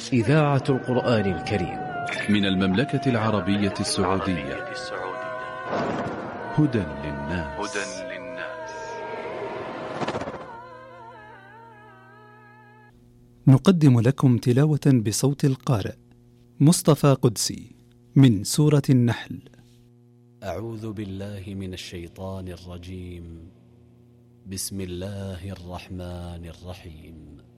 إذاعة القرآن الكريم من المملكة العربية السعودية. هدى للناس. نقدم لكم تلاوة بصوت القارئ مصطفى قدسي من سورة النحل. أعوذ بالله من الشيطان الرجيم. بسم الله الرحمن الرحيم.